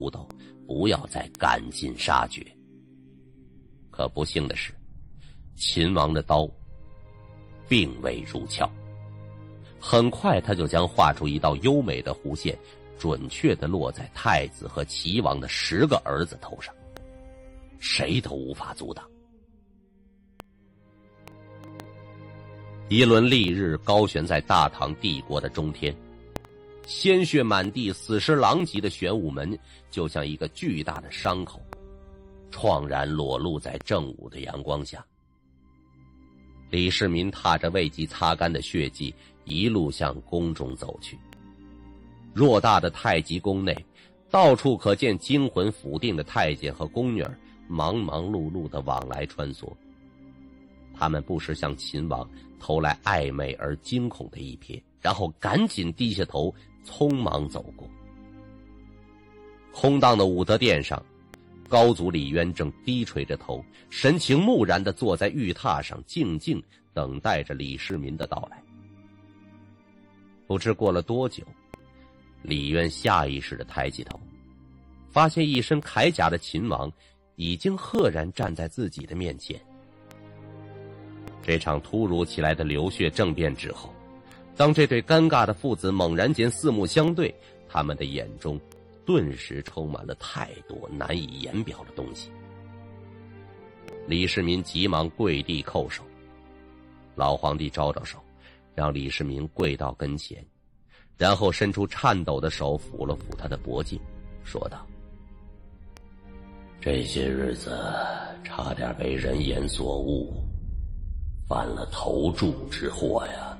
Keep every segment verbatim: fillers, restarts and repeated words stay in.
头，不要再赶尽杀绝。可不幸的是，秦王的刀并未入鞘，很快他就将画出一道优美的弧线，准确地落在太子和齐王的十个儿子头上，谁都无法阻挡。一轮丽日高悬在大唐帝国的中天，鲜血满地、死尸狼藉的玄武门就像一个巨大的伤口，怆然裸露在正午的阳光下。李世民踏着未及擦干的血迹，一路向宫中走去。偌大的太极宫内，到处可见惊魂甫定的太监和宫女忙忙碌碌地往来穿梭。他们不时向秦王投来暧昧而惊恐的一瞥，然后赶紧低下头，匆忙走过。空荡的武德殿上，高祖李渊正低垂着头，神情木然地坐在玉榻上，静静等待着李世民的到来。不知过了多久，李渊下意识地抬起头，发现一身铠甲的秦王已经赫然站在自己的面前。这场突如其来的流血政变之后，当这对尴尬的父子猛然间四目相对，他们的眼中顿时充满了太多难以言表的东西。李世民急忙跪地叩首，老皇帝招招手，让李世民跪到跟前，然后伸出颤抖的手抚了抚他的脖颈，说道：这些日子差点被人言所误，犯了投注之祸呀。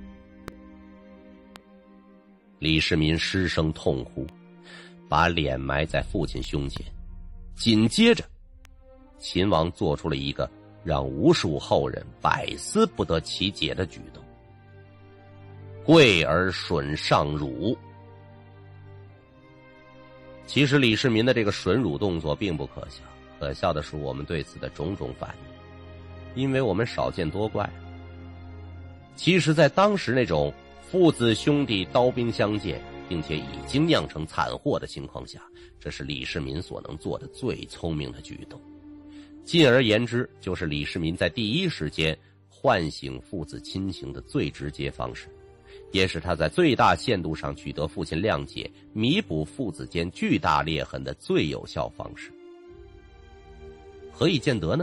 李世民失声痛呼，把脸埋在父亲胸前。紧接着，秦王做出了一个让无数后人百思不得其解的举动：跪而吮上乳。其实李世民的这个吮乳动作并不可笑，可笑的是我们对此的种种反应，因为我们少见多怪。其实在当时那种父子兄弟刀兵相见，并且已经酿成惨祸的情况下，这是李世民所能做的最聪明的举动。进而言之，就是李世民在第一时间唤醒父子亲情的最直接方式，也是他在最大限度上取得父亲谅解、弥补父子间巨大裂痕的最有效方式。何以见得呢？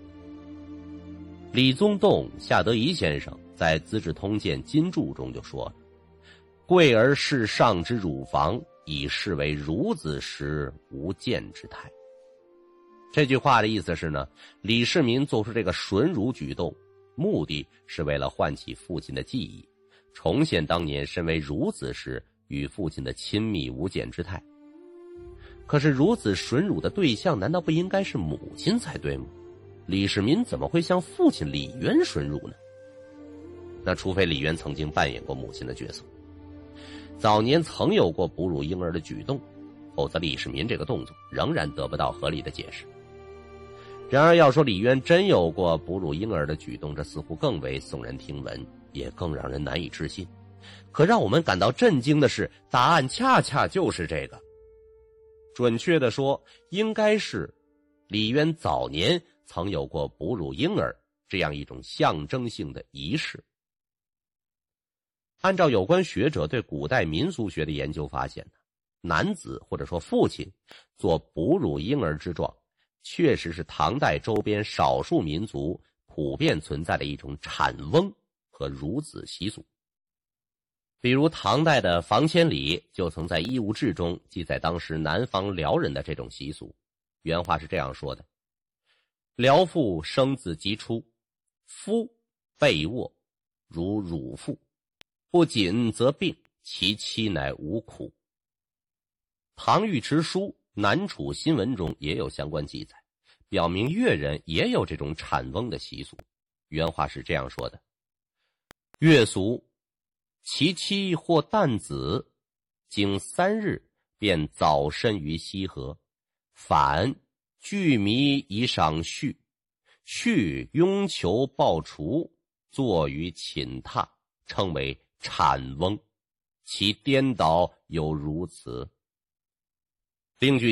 李宗栋、夏德彝先生在《资治通鉴金注》中就说了：跪而视上之乳房，以视为孺子时无见之态。这句话的意思是呢，李世民做出这个吮乳举动，目的是为了唤起父亲的记忆，重现当年身为孺子时与父亲的亲密无间之态。可是孺子吮乳的对象难道不应该是母亲才对吗？李世民怎么会向父亲李渊吮乳呢？那除非李渊曾经扮演过母亲的角色，早年曾有过哺乳婴儿的举动，否则李世民这个动作仍然得不到合理的解释。然而要说李渊真有过哺乳婴儿的举动，这似乎更为耸人听闻，也更让人难以置信。可让我们感到震惊的是，答案恰恰就是这个。准确的说，应该是李渊早年曾有过哺乳婴儿这样一种象征性的仪式。按照有关学者对古代民俗学的研究发现，男子或者说父亲做哺乳婴儿之状，确实是唐代周边少数民族普遍存在的一种产翁和孺子习俗。比如唐代的房千里就曾在《医务志》中记载当时南方辽人的这种习俗。原话是这样说的：辽妇生子即出，夫背卧如乳妇，不仅则病，其妻乃无苦。唐尉迟书《南楚新闻》中也有相关记载，表明越人也有这种产翁的习俗。原话是这样说的：越俗，其妻或诞子，经三日便早身于溪河，反具弥以赏畜，畜拥求抱雏，坐于寝榻，称为产翁，其颠倒有如此。另据